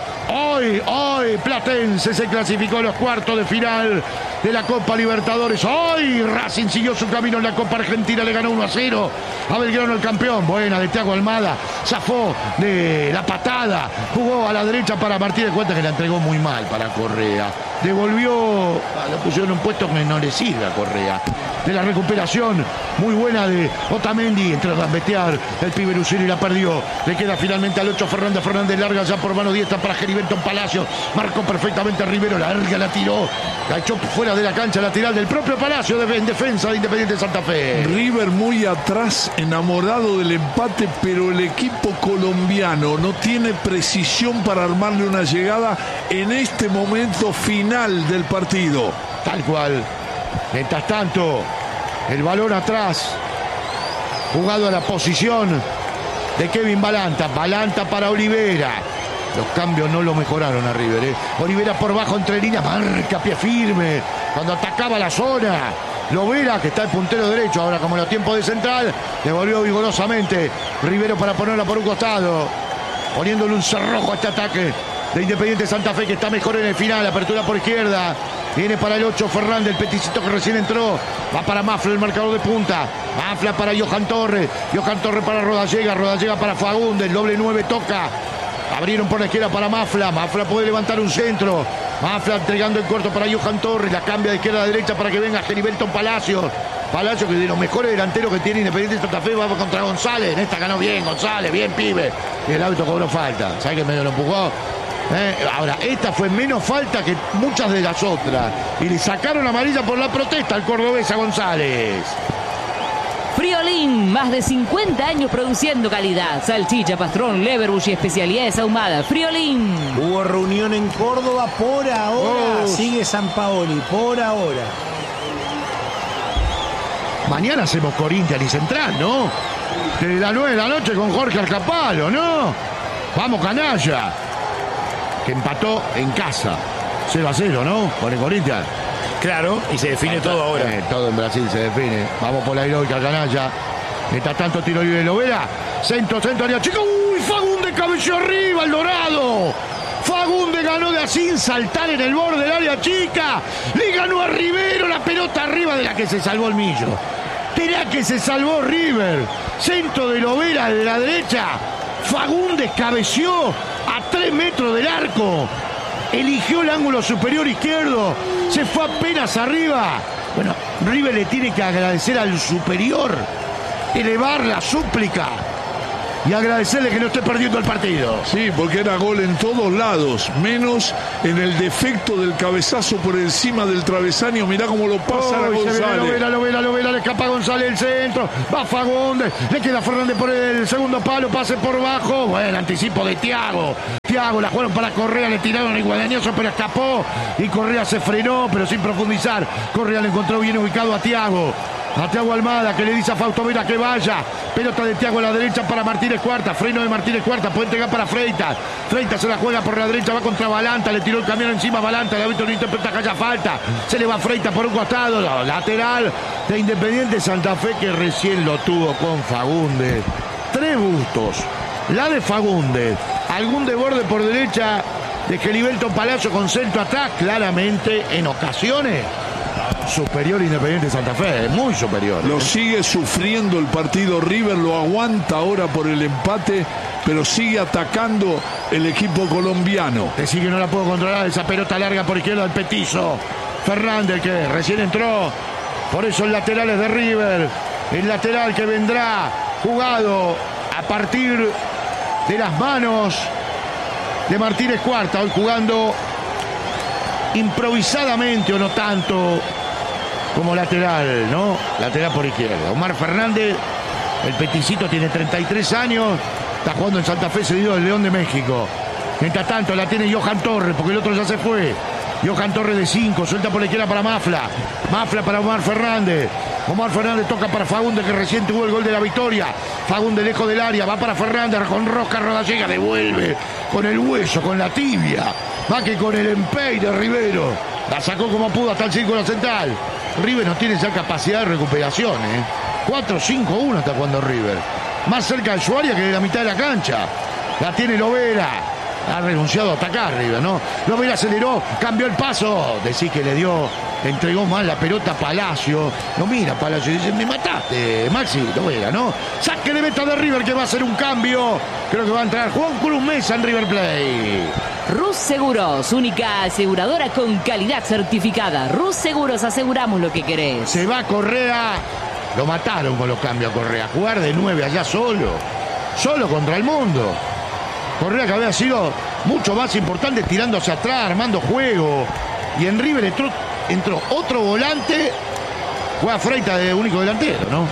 S2: Hoy Platense se clasificó a los cuartos de final de la Copa Libertadores. Hoy Racing siguió su camino en la Copa Argentina, le ganó 1-0 a Belgrano, el campeón. Buena de Thiago Almada, zafó de la patada, jugó a la derecha para Martínez, cuenta que la entregó muy mal para Correa. Devolvió, lo pusieron en un puesto que no le sirve a Correa. De la recuperación muy buena de Otamendi, entró a gambetear el pibe Lucero y la perdió. Le queda finalmente al 8 Fernández larga ya por mano diestra para Heriberto Palacio. Marcó perfectamente a Rivero, la tiró, la echó fuera de la cancha lateral del propio Palacio en defensa de Independiente Santa Fe.
S3: River muy atrás, enamorado del empate, pero el equipo colombiano no tiene precisión para armarle una llegada en este momento final del partido.
S2: Tal cual. Mientras tanto, el balón atrás, jugado a la posición de Kevin Balanta para Olivera. Los cambios no lo mejoraron a River. Olivera por bajo entre líneas, marca pie firme cuando atacaba la zona. Lovera, que está el puntero derecho ahora como en los tiempos de central, devolvió vigorosamente Rivero para ponerla por un costado, poniéndole un cerrojo a este ataque de Independiente Santa Fe, que está mejor en el final. Apertura por izquierda, viene para el 8 Fernández, el peticito que recién entró, va para Mafla, el marcador de punta. Mafla para Johan Torres para Rodallega para Fagundes, el doble 9 toca. Abrieron por la izquierda para Mafla puede levantar un centro. Mafla entregando en corto para Johan Torres, la cambia de izquierda a derecha para que venga Heriberto Palacio, que de los mejores delanteros que tiene Independiente Santa Fe, va contra González. En esta ganó bien González, bien pibe, y el árbitro cobró falta. ¿Sabe que medio lo empujó? Ahora, esta fue menos falta que muchas de las otras, y le sacaron amarilla por la protesta al cordobés a González.
S4: Friolín, más de 50 años produciendo calidad. Salchicha, pastrón, leverbush y especialidades ahumadas. Friolín.
S1: Hubo reunión en Córdoba por ahora. Sigue San Paoli, por ahora.
S2: Mañana hacemos Corinthians y Central, ¿no? Desde las 9 de la noche con Jorge Arcapalo, ¿no? Vamos, canalla. Que empató en casa. 0-0, ¿no? Con el Corinthians.
S1: Claro, y se define todo ahora.
S2: Todo en Brasil se define. Vamos por la heroica canalla. Mientras tanto, tiro libre de Lovera. Centro, área chica. ¡Uy! Fagundes cabeció arriba, el Dorado. Fagundes ganó de así, saltar en el borde del área chica. Le ganó a Rivero, la pelota arriba de la que se salvó el Millo. De la que se salvó River. Centro de Lovera de la derecha. Fagundes cabeció a 3 metros del arco. Eligió el ángulo superior izquierdo, se fue apenas arriba. Bueno, River le tiene que agradecer al superior elevar la súplica y agradecerle que no esté perdiendo el partido.
S3: Sí, porque era gol en todos lados, menos en el defecto del cabezazo por encima del travesaño. Mirá cómo lo pasa a González.
S2: Lo vela, le escapa González el centro, va Fagundes, le queda Fernández por el segundo palo, pase por bajo, bueno, anticipo de Thiago, la jugaron para Correa, le tiraron el guadañazo, pero escapó y Correa se frenó, pero sin profundizar. Correa le encontró bien ubicado a Thiago Almada, que le dice a Fausto Vera que vaya. Pelota de Thiago a la derecha para Martínez Cuarta. Freno de Martínez Cuarta. Puede entregar para Freitas. Freitas se la juega por la derecha. Va contra Balanta. Le tiró el camión encima a Balanta. El árbitro no interpreta que haya falta. Se le va Freitas por un costado. Lateral de Independiente Santa Fe, que recién lo tuvo con Fagundes. 3 bustos. La de Fagundes. Algún desborde por derecha de Geliberto Palacio con centro atrás. Claramente en ocasiones superior Independiente Santa Fe, muy superior.
S3: Lo sigue sufriendo el partido River, lo aguanta ahora por el empate, pero sigue atacando el equipo colombiano.
S2: Que sigue, no la puedo controlar, esa pelota larga por izquierda del petizo Fernández, que recién entró. Por eso el lateral es de River, el lateral que vendrá jugado a partir de las manos de Martínez Cuarta, hoy jugando improvisadamente o no tanto como lateral, ¿no? Lateral por izquierda. Omar Fernández, el peticito, tiene 33 años, está jugando en Santa Fe, cedido del León de México. Mientras tanto la tiene Johan Torres, porque el otro ya se fue. Johan Torres de 5, suelta por la izquierda para Mafla. Mafla para Omar Fernández. Omar Fernández toca para Fagundes, que recién tuvo el gol de la victoria. Fagundes lejos del área, va para Fernández, con rosca Rodallega, devuelve con el hueso, con la tibia. Va que con el empey de Rivero. La sacó como pudo hasta el círculo central. River no tiene ya capacidad de recuperación, 4-5-1 está jugando River. Más cerca de su área que de la mitad de la cancha. La tiene Lovera. Ha renunciado a atacar River, ¿no? Lovera aceleró, cambió el paso. Decís que le entregó mal la pelota a Palacio. Lo mira Palacio y dice, me mataste, Maxi. Lovera, ¿no? Saque de meta de River, que va a hacer un cambio. Creo que va a entrar Juan Cruz Mesa en River Plate.
S4: Rus Seguros, única aseguradora con calidad certificada. Rus Seguros, aseguramos lo que querés.
S2: Se va Correa. Lo mataron con los cambios a Correa. Jugar de 9 allá solo contra el mundo. Correa, que había sido mucho más importante tirando hacia atrás, armando juego. Y en River entró otro volante. Juega Freitas de único delantero, ¿no?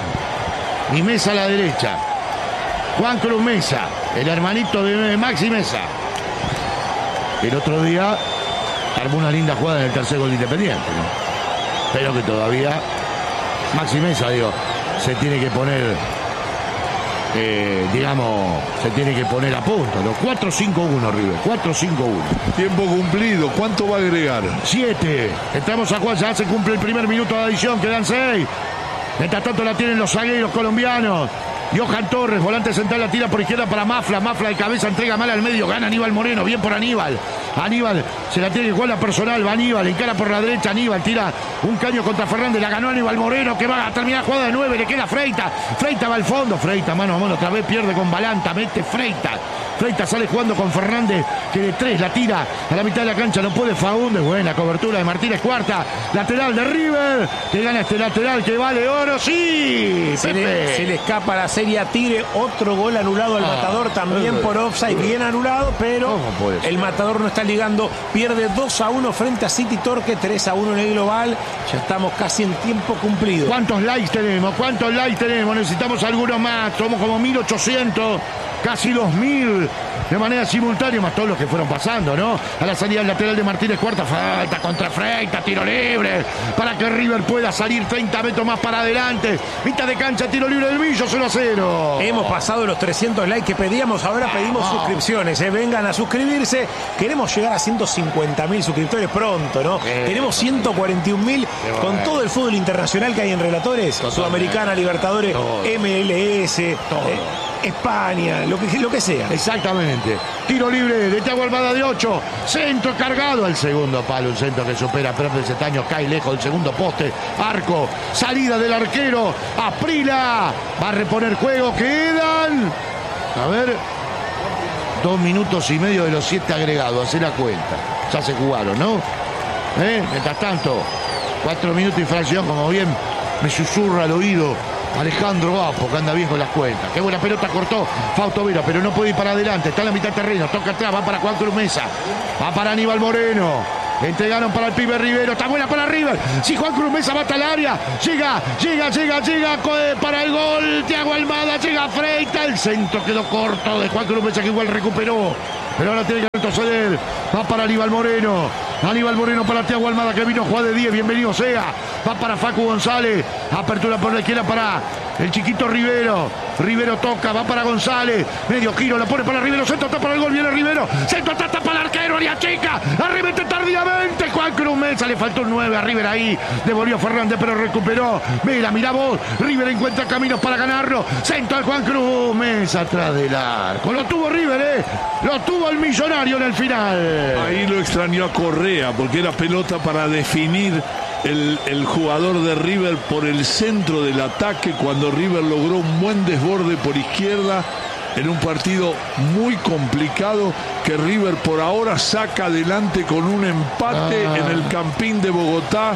S2: Y Mesa a la derecha. Juan Cruz Mesa, el hermanito de Maxi Mesa. El otro día armó una linda jugada en el tercer gol de Independiente, ¿no? Pero que todavía Maxi Mesa, se tiene que poner, se tiene que poner a punto, ¿no? 4-5-1 River, 4-5-1.
S3: Tiempo cumplido, ¿cuánto va a agregar?
S2: 7. Entramos a cuál, ya se cumple el primer minuto de adición, quedan 6. Mientras tanto la tienen los zagueros colombianos. Johan Torres, volante central, la tira por izquierda para Mafla. Mafla de cabeza, entrega mal al medio. Gana Aníbal Moreno, bien por Aníbal. Aníbal se la tiene que jugar la personal. Va Aníbal, encara por la derecha. Aníbal tira un caño contra Fernández. La ganó Aníbal Moreno, que va a terminar jugada de 9. Le queda Freitas. Freitas va al fondo. Freitas mano a mano, otra vez pierde con Balanta. Mete Freitas. Freitas sale jugando con Fernández, que de 3 la tira a la mitad de la cancha. No puede Fagundes. Buena cobertura de Martínez Cuarta. Lateral de River, que gana este lateral que vale oro. Sí,
S1: se le escapa la serie a Tigre. Otro gol anulado al Matador, también por offside, bien anulado, pero el Matador no está ligando. Pierde 2-1 frente a City Torque, 3-1 en el global. Ya estamos casi en tiempo cumplido.
S2: ¿Cuántos likes tenemos? Necesitamos algunos más. Somos como 1800, casi 2000 de manera simultánea, más todos los que fueron pasando, ¿no? A la salida del lateral de Martínez Cuarta, falta contra Freitas, tiro libre para que River pueda salir 30 metros más para adelante. Mitad de cancha, tiro libre del Millo, 0-0.
S1: Hemos pasado los 300 likes que pedíamos, ahora pedimos suscripciones, vengan a suscribirse. Queremos llegar a 150.000 suscriptores pronto, ¿no? Tenemos 141.000 con todo el fútbol internacional que hay en Relatores, Sudamericana, Libertadores, MLS, España, lo que sea.
S2: Exactamente. Tiro libre de Thiago Almada de 8. Centro cargado al segundo palo. Un centro que supera a Pepe Cetaño. Cae lejos del segundo poste. Arco. Salida del arquero. Aprila. Va a reponer juego. Quedan. A ver. 2 minutos y medio de los 7 agregados. Hacé la cuenta. Ya se jugaron, ¿no? Mientras tanto, 4 minutos y fracción, como bien me susurra al oído Alejandro Guapo, que anda bien con las cuentas. Qué buena pelota cortó Fausto Vera, pero no puede ir para adelante. Está en la mitad terreno, toca atrás, va para Juan Cruz Mesa. Va para Aníbal Moreno. Entregaron para el pibe Rivero. Está buena para River. Si Juan Cruz Mesa va hasta el área. Llega para el gol. Thiago Almada. Llega Freita. El centro quedó corto de Juan Cruz Mesa, que igual recuperó. Pero ahora tiene que retroceder. Va para Aníbal Moreno. Aníbal Moreno para Thiago Almada, que vino a jugar de 10. Bienvenido sea. Va para Facu González. Apertura por la izquierda para el chiquito Rivero. Rivero toca, va para González. Medio giro, la pone para Rivero. Centro, está para el gol. Viene Rivero. Centro, está para el arquero. Área chica. Arremete tardíamente. Juan Cruz Mesa. Le faltó un 9 a River ahí. Devolvió Fernández, pero recuperó. Mira vos. River encuentra caminos para ganarlo. Centro al Juan Cruz Mesa atrás del arco. Lo tuvo River, Lo tuvo el millonario en el final.
S3: Ahí lo extrañó a Correa, porque era pelota para definir el jugador de River por el centro del ataque, cuando River logró un buen desborde por izquierda en un partido muy complicado que River por ahora saca adelante con un empate en el Campín de Bogotá,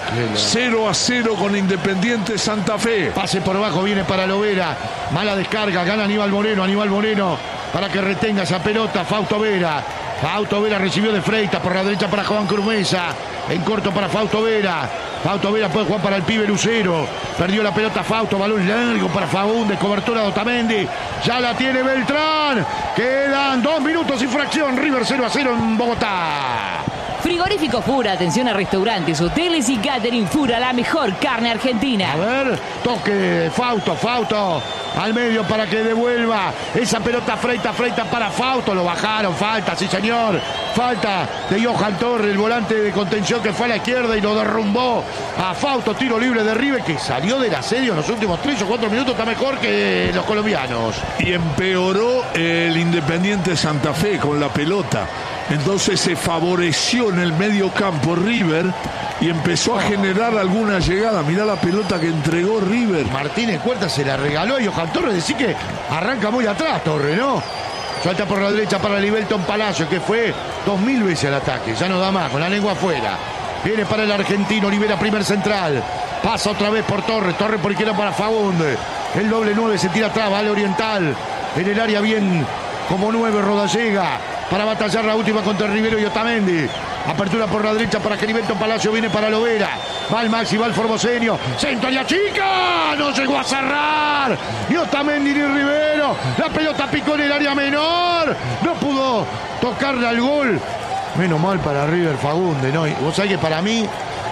S3: 0-0 con Independiente Santa Fe.
S2: Pase por abajo, viene para Lovera. Mala descarga, gana Aníbal Moreno para que retenga esa pelota. Fausto Vera recibió de Freita por la derecha para Juan Cruz Mesa. En corto para Fausto Vera. Fausto Vera puede jugar para el pibe Lucero. Perdió la pelota Fausto. Balón largo para Faúndez. Cobertura de Otamendi. Ya la tiene Beltrán. Quedan 2 minutos y fracción. River 0-0 en Bogotá.
S4: Frigorífico Fura, atención a restaurantes, hoteles y catering Fura, la mejor carne argentina.
S2: A ver, toque de Fausto al medio para que devuelva esa pelota. Freita para Fausto, lo bajaron, falta, sí señor, falta de Johan Torres, el volante de contención que fue a la izquierda y lo derrumbó a Fausto. Tiro libre de River, que salió del asedio en los últimos 3 o 4 minutos, está mejor que los colombianos.
S3: Y empeoró el Independiente Santa Fe con la pelota. Entonces se favoreció en el medio campo River y empezó a generar alguna llegada. Mirá la pelota que entregó River.
S2: Martínez Cuerta se la regaló a Johan Torres. Decir que arranca muy atrás Torres, ¿no? Salta por la derecha para Libelton Palacio, que fue 2000 veces al ataque. Ya no da más, con la lengua afuera. Viene para el argentino, libera primer central. Pasa otra vez por Torres. Torres por izquierda para Faúndez. El doble 9 se tira atrás, vale Oriental. En el área bien como 9 Rodallega. Para batallar la última contra Rivero y Otamendi. Apertura por la derecha para Geriberto Palacio. Viene para Lovera. Va el Maxi, va el Formoseño. Centro y chica. No llegó a cerrar. Ni Otamendi ni Rivero. La pelota picó en el área menor. No pudo tocarle al gol. Menos mal para River Fagunde, ¿no? Y vos sabés que para mí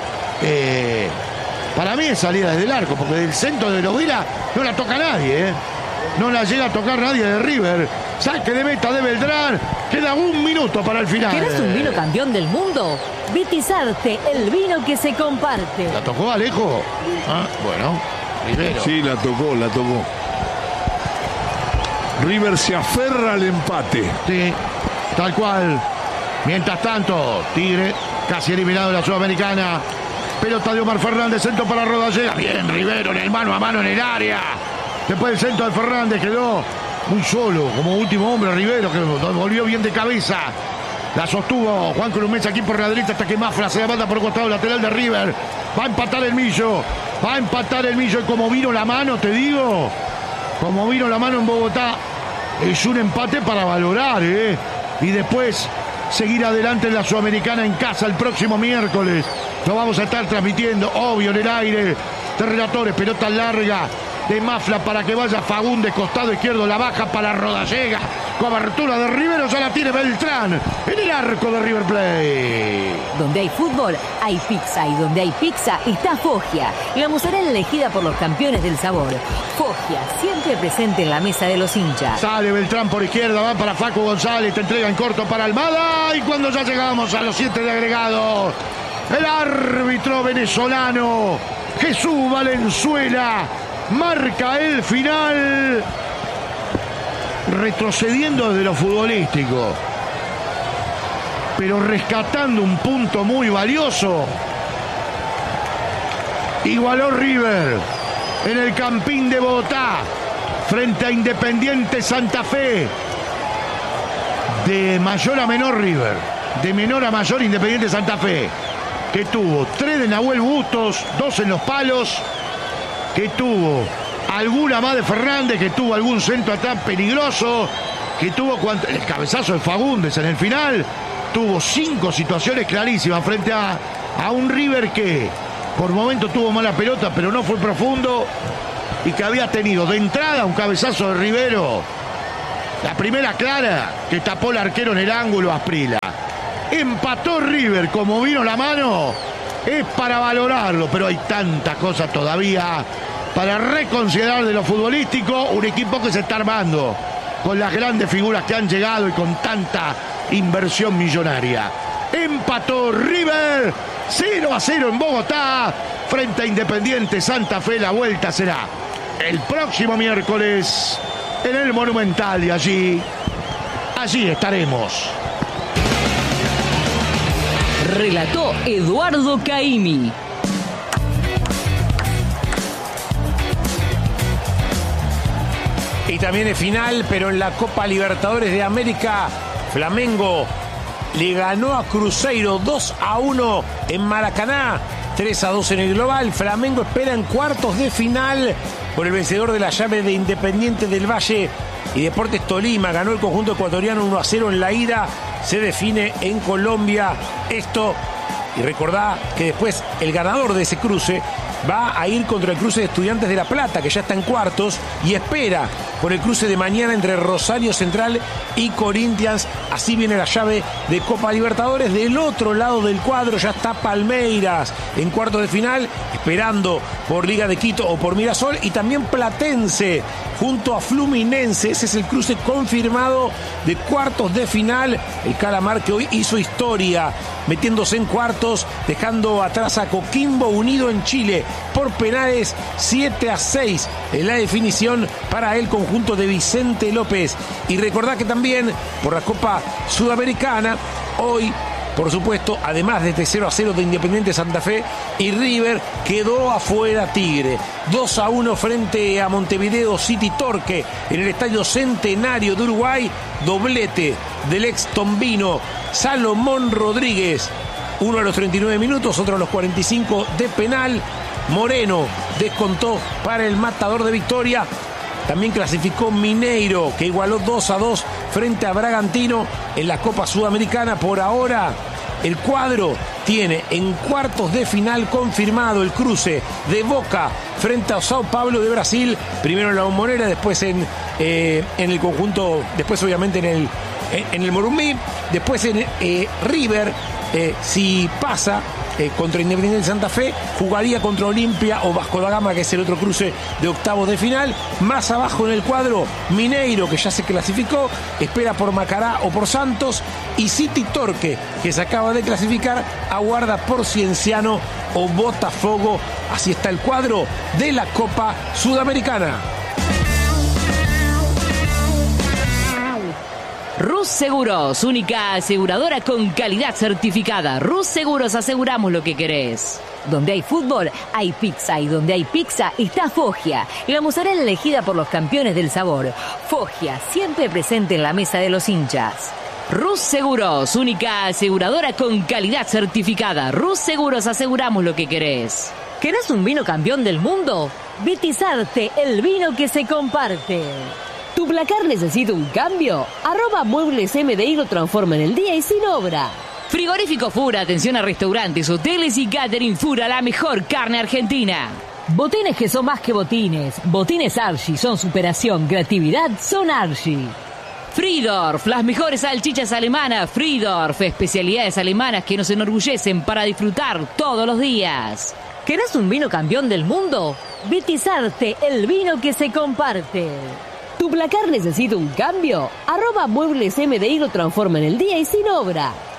S2: es salida desde el arco. Porque del centro de Lovera no la toca nadie, No la llega a tocar nadie de River. Saque de meta de Beltrán. Queda 1 minuto para el final.
S4: ¿Querés un vino campeón del mundo? Vitizarte, el vino que se comparte.
S2: ¿La tocó Alejo? Bueno, Rivero.
S3: Sí, la tocó. River se aferra al empate.
S2: Sí, tal cual. Mientras tanto, Tigre casi eliminado de la Sudamericana. Pelota de Omar Fernández, centro para Rodallega. Bien, Rivero en el mano a mano en el área. Después el centro de Fernández quedó muy solo, como último hombre Rivero, que volvió bien de cabeza. La sostuvo Juan Cruz Mesa aquí por la derecha hasta que Mafra se levanta por el costado lateral de River. Va a empatar el Millo. Y como vino la mano, te digo, como vino la mano en Bogotá, es un empate para valorar, Y después seguir adelante en la Sudamericana en casa el próximo miércoles. Lo vamos a estar transmitiendo, obvio, en el aire de Relatores. Pelota larga de Mafla para que vaya Fagundes, costado izquierdo, la baja para Rodallega. Cobertura de Rivero, ya la tiene Beltrán en el arco de River Plate.
S4: Donde hay fútbol, hay pizza. Y donde hay pizza, está Foggia. La mozzarella elegida por los campeones del sabor. Foggia, siempre presente en la mesa de los hinchas.
S2: Sale Beltrán por izquierda, va para Facu González, te entrega en corto para Almada. Y cuando ya llegamos a los 7 de agregado, el árbitro venezolano Jesús Valenzuela marca el final, retrocediendo desde lo futbolístico, pero rescatando un punto muy valioso. Igualó River en el Campín de Bogotá frente a Independiente Santa Fe. De mayor a menor River, de menor a mayor Independiente Santa Fe, que tuvo 3 de Nahuel Bustos, 2 en los palos, que tuvo a alguna más de Fernández, que tuvo algún centro atrás peligroso, que tuvo el cabezazo de Fagundes en el final, tuvo 5 situaciones clarísimas frente a un River que por momento tuvo mala pelota, pero no fue profundo, y que había tenido de entrada un cabezazo de Rivero, la primera clara, que tapó el arquero en el ángulo, Asprilla. Empató River, como vino la mano, es para valorarlo, pero hay tantas cosas todavía para reconsiderar de lo futbolístico. Un equipo que se está armando con las grandes figuras que han llegado y con tanta inversión millonaria. Empató River 0-0 en Bogotá frente a Independiente Santa Fe. La vuelta será el próximo miércoles en el Monumental, y allí estaremos.
S4: Relató Eduardo Caimi.
S1: Y también es final, pero en la Copa Libertadores de América, Flamengo le ganó a Cruzeiro 2-1 en Maracaná, 3-2 en el global. Flamengo espera en cuartos de final por el vencedor de la llave de Independiente del Valle y Deportes Tolima. Ganó el conjunto ecuatoriano 1-0 en la ida. Se define en Colombia esto. Y recordá que después el ganador de ese cruce va a ir contra el cruce de Estudiantes de La Plata, que ya está en cuartos, y espera por el cruce de mañana entre Rosario Central y Corinthians. Así viene la llave de Copa Libertadores. Del otro lado del cuadro ya está Palmeiras en cuartos de final, esperando por Liga de Quito o por Mirasol, y también Platense junto a Fluminense. Ese es el cruce confirmado de cuartos de final. El Calamar, que hoy hizo historia metiéndose en cuartos, dejando atrás a Coquimbo Unido en Chile por penales. 7-6 en la definición para el conjunto de Vicente López. Y recordá que también por la Copa Sudamericana, hoy, por supuesto, además de este 0-0 de Independiente Santa Fe y River, quedó afuera Tigre. 2-1 frente a Montevideo City Torque en el Estadio Centenario de Uruguay. Doblete del ex tombino Salomón Rodríguez. Uno a los 39 minutos, otro a los 45 de penal. Moreno descontó para el Matador de Victoria. También clasificó Mineiro, que igualó 2-2 frente a Bragantino en la Copa Sudamericana. Por ahora, el cuadro tiene en cuartos de final confirmado el cruce de Boca frente a Sao Paulo de Brasil. Primero en la Bombonera, después en el conjunto, después obviamente en el Morumbi, después en River. Si pasa contra Independiente Santa Fe, jugaría contra Olimpia o Vasco da Gama, que es el otro cruce de octavos de final. Más abajo en el cuadro, Mineiro, que ya se clasificó, espera por Macará o por Santos, y City Torque, que se acaba de clasificar, aguarda por Cienciano o Botafogo. Así está el cuadro de la Copa Sudamericana.
S4: Rus Seguros, única aseguradora con calidad certificada. Rus Seguros, aseguramos lo que querés. Donde hay fútbol, hay pizza. Y donde hay pizza, está Foggia. La mozzarella elegida por los campeones del sabor. Foggia, siempre presente en la mesa de los hinchas. Rus Seguros, única aseguradora con calidad certificada. Rus Seguros, aseguramos lo que querés. ¿Querés un vino campeón del mundo? Vitizarte, el vino que se comparte. ¿Tu placar necesita un cambio? @Muebles MDI lo transforma en el día y sin obra. Frigorífico Fura, atención a restaurantes, hoteles y catering. Fura, la mejor carne argentina. Botines que son más que botines. Botines Archie son superación, creatividad, son Archie. Friedorf, las mejores salchichas alemanas. Friedorf, especialidades alemanas que nos enorgullecen para disfrutar todos los días. ¿Querés un vino campeón del mundo? Vitizarte, el vino que se comparte. ¿Tu placar necesita un cambio? @Muebles MDI lo transforma en el día y sin obra.